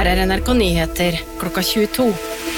Her NRK Nyheter, klokka 22.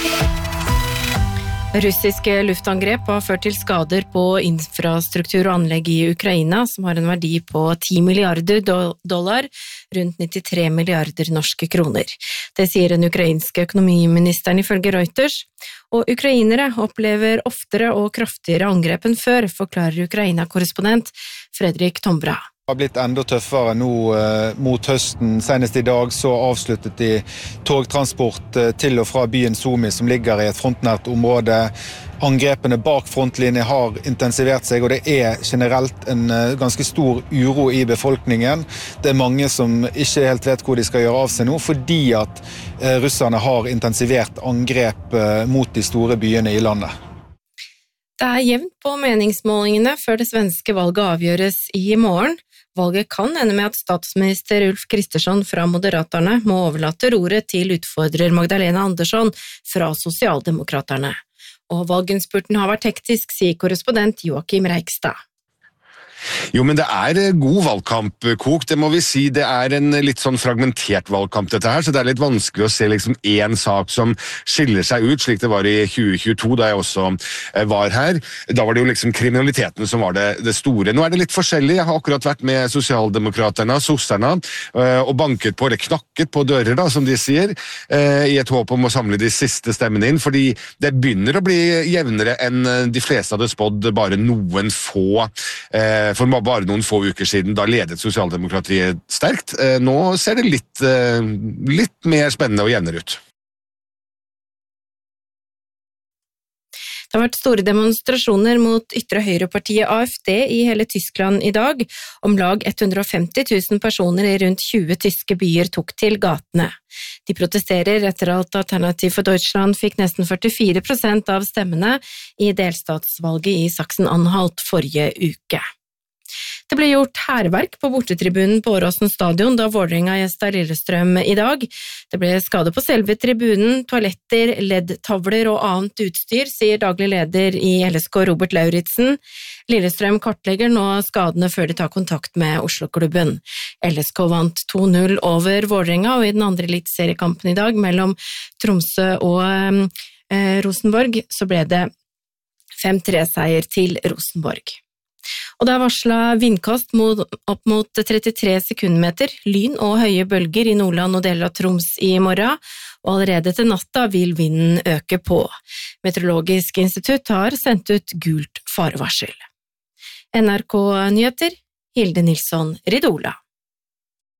Russiske luftangrep har ført til skader på infrastruktur og anlegg i Ukraina, som har en verdi på $10 milliarder, rundt 93 milliarder norske kroner. Det sier den ukrainske økonomiministeren ifølge Reuters. Og ukrainere opplever oftere og kraftigere angrep enn før, forklarer Ukraina-korrespondent Fredrik Tombra. Det har blitt enda tøffere nå mot høsten. Senest i dag så avsluttet de togtransport til og fra byen Sumy, som ligger i et frontnært område. Angrepene bak frontlinjen har intensivert seg, og det er generelt en ganske stor uro i befolkningen. Det er mange som ikke helt vet hvor de skal gjøre av seg nå, fordi at russerne har intensivert angrep mot de store byene i landet. Det er jevnt på meningsmålingene før det svenske valget avgjøres i morgen. Valget kan ende med at statsminister Ulf Kristersson fra Moderaterna må overlate roret til utfordrer Magdalena Andersson fra Sosialdemokraterne. Og valginnspurten har vært hektisk, sier korrespondent Joakim Reigstad. Jo, men det er god valgkamp, Kok, det må vi si. Det er en litt sånn fragmentert valgkamp dette her, så det er litt vanskelig å se liksom en sak som skiller seg ut, slik det var i 2022, da jeg også var her. Da var det jo liksom kriminaliteten som var det store. Nå er det litt forskjellig. Jeg har akkurat vært med Sosialdemokraterne, sosserne, og banket på, eller knakket på dører, da, som de sier, i et håp om å samle de siste stemmene inn, fordi det begynner å bli jevnere enn de fleste hadde spådd bare noen få for bare noen få uker siden, da ledet Sosialdemokratiet sterkt. Nå ser det litt mer spennende og jevnere ut. Det har vært store demonstrasjoner mot ytre høyrepartiet AfD i hele Tyskland i dag. Om lag 150 000 personer i rundt 20 tyske byer tok til gatene. De protesterer etter at Alternativ for Deutschland fikk nesten 44% av stemmene i delstatsvalget i Sachsen-Anhalt forrige uke. Det ble gjort hærverk på bortetribunen på Åråsen stadion da Vålerenga gjestet Lillestrøm i dag. Det ble skade på selve tribunen, toaletter, LED-tavler og annet utstyr, sier daglig leder i LSK Robert Lauritsen. Lillestrøm kartlegger nå skadene før de tar kontakt med Oslo-klubben. LSK vant 2-0 over Vålerenga, og i den andre eliteseriekampen i dag mellom Tromsø og Rosenborg så ble det 5-3-seier til Rosenborg. Og det er varslet vindkast opp mot 33 sekundmeter, lyn og høye bølger i Nordland og deler av Troms i morgen, og allerede til natta vil vinden øke på. Meteorologisk institutt har sendt ut gult farevarsel. NRK Nyheter, Hilde Nilsson Ridola.